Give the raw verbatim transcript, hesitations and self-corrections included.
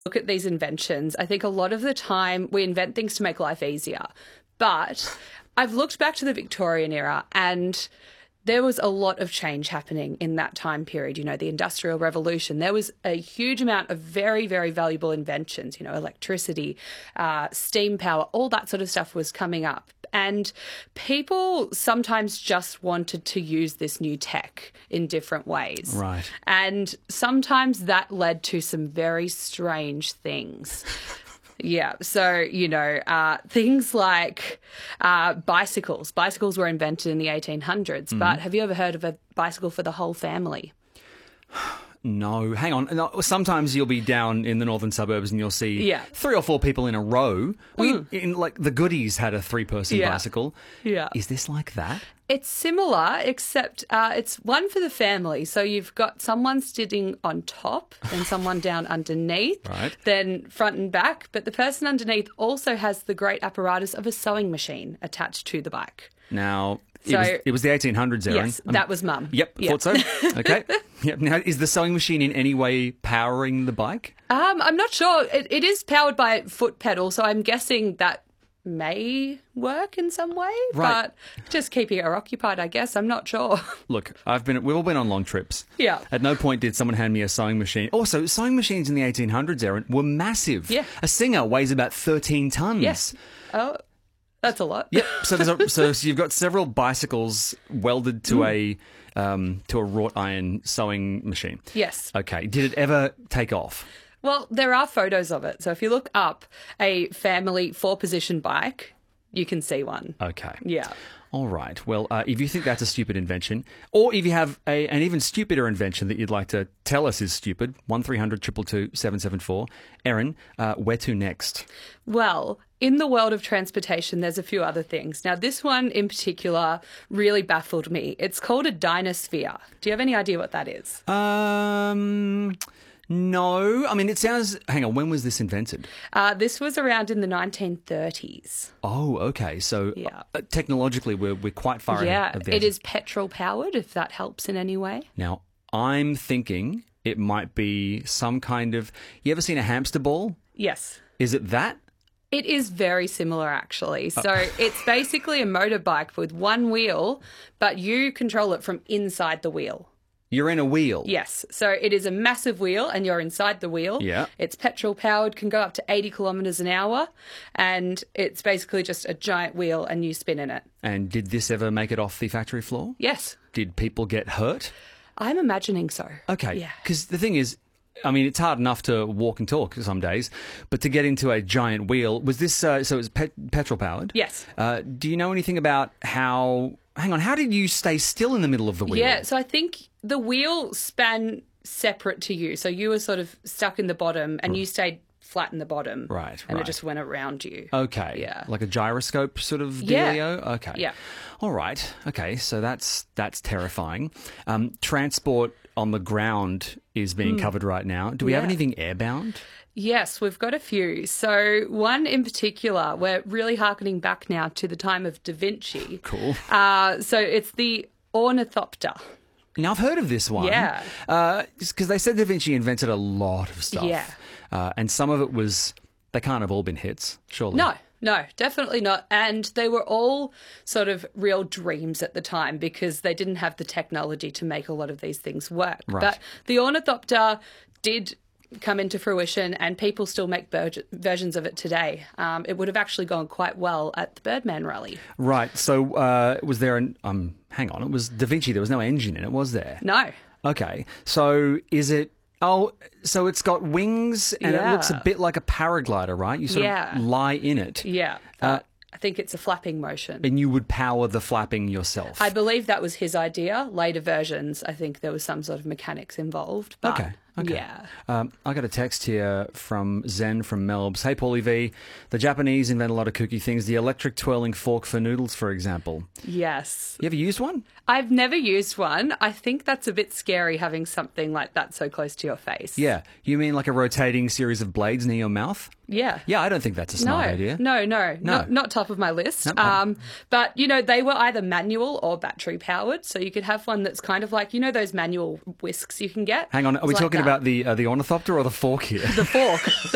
Look at these inventions. I think a lot of the time we invent things to make life easier. But I've looked back to the Victorian era and there was a lot of change happening in that time period. You know, the Industrial Revolution. There was a huge amount of very, very valuable inventions, you know, electricity, uh, steam power, all that sort of stuff was coming up. And people sometimes just wanted to use this new tech in different ways. Right. And sometimes that led to some very strange things. Yeah. So, you know, uh, things like uh, bicycles. Bicycles were invented in the eighteen hundreds, mm. but have you ever heard of a bicycle for the whole family? No, hang on. No, sometimes you'll be down in the northern suburbs and you'll see yeah. three or four people in a row. We, Mm. in, like the Goodies had a three-person yeah. bicycle. Yeah. Is this like that? It's similar, except uh, it's one for the family. So you've got someone sitting on top and someone down underneath, right. then front and back. But the person underneath also has the great apparatus of a sewing machine attached to the bike. Now, So, it, was, it was the eighteen hundreds, Erin. Yes, that was Mum. Yep, yep. thought so. Okay. Yep. Now, is the sewing machine in any way powering the bike? Um, I'm not sure. It, it is powered by foot pedal, so I'm guessing that may work in some way, right. but just keeping her occupied, I guess. I'm not sure. Look, I've been we've all been on long trips. Yeah. At no point did someone hand me a sewing machine. Also, sewing machines in the eighteen hundreds, Erin, were massive. Yeah. A Singer weighs about thirteen tons. Yes. Oh, that's a lot. Yep. So there's a, so, so you've got several bicycles welded to mm. a um, to a wrought iron sewing machine. Yes. Okay. Did it ever take off? Well, there are photos of it. So if you look up a family four-position bike, you can see one. Okay. Yeah. All right. Well, uh, if you think that's a stupid invention, or if you have a, an even stupider invention that you'd like to tell us is stupid, one three hundred two two two seven seven four. Erin, uh, where to next? Well, in the world of transportation, there's a few other things. Now, this one in particular really baffled me. It's called a dynosphere. Do you have any idea what that is? Um... No. I mean, it sounds... Hang on, when was this invented? Uh, this was around in the nineteen thirties. Oh, okay. So yeah. uh, technologically, we're, we're quite far yeah, ahead of that. It is petrol-powered, if that helps in any way. Now, I'm thinking it might be some kind of... You ever seen a hamster ball? Yes. Is it that? It is very similar, actually. So it's basically a motorbike with one wheel, but you control it from inside the wheel. You're in a wheel? Yes. So it is a massive wheel and you're inside the wheel. Yeah. It's petrol powered, can go up to eighty kilometres an hour, and it's basically just a giant wheel and you spin in it. And did this ever make it off the factory floor? Yes. Did people get hurt? I'm imagining so. Okay. Yeah. Because the thing is, I mean, it's hard enough to walk and talk some days, but to get into a giant wheel, was this, uh, so it was pet- petrol powered? Yes. Uh, do you know anything about how, hang on, how did you stay still in the middle of the wheel? Yeah, so I think the wheel span separate to you. So you were sort of stuck in the bottom and you stayed flat in the bottom. Right, And right. it just went around you. Okay. Yeah. Like a gyroscope sort of Yeah. dealio? Okay. Yeah. All right. Okay, so that's that's terrifying. Um, transport on the ground is being covered right now. Do we have Yeah. anything airbound? Yes, we've got a few. So one in particular, we're really harkening back now to the time of Da Vinci. Cool. Uh, so it's the ornithopter. Now, I've heard of this one. Yeah. Because they said Da Vinci invented a lot of stuff. Yeah. Uh, and some of it was, they can't have all been hits, surely. No, no, definitely not. And they were all sort of real dreams at the time because they didn't have the technology to make a lot of these things work. Right. But the ornithopter did come into fruition and people still make ver- versions of it today. Um, it would have actually gone quite well at the Birdman rally. Right. So was uh, there an, um, hang on, it was Da Vinci. There was no engine in it, was there? No. Okay. So is it, oh, so it's got wings and Yeah. it looks a bit like a paraglider, right? You sort Yeah. of lie in it. Yeah. Uh, I think it's a flapping motion. And you would power the flapping yourself. I believe that was his idea. Later versions, I think there was some sort of mechanics involved. But Okay. Okay. Yeah. Um, I got a text here from Zen from Melbs. Hey, Paulie V. The Japanese invent a lot of kooky things. The electric twirling fork for noodles, for example. Yes. You ever used one? I've never used one. I think that's a bit scary having something like that so close to your face. Yeah. You mean like a rotating series of blades near your mouth? Yeah. Yeah, I don't think that's a smart no, idea. No, no, No. Not, not top of my list. Nope, I- um, but, you know, they were either manual or battery powered. So you could have one that's kind of like, you know, those manual whisks you can get? Hang on, are It's we like talking that. about the uh, the ornithopter or the fork here? The fork.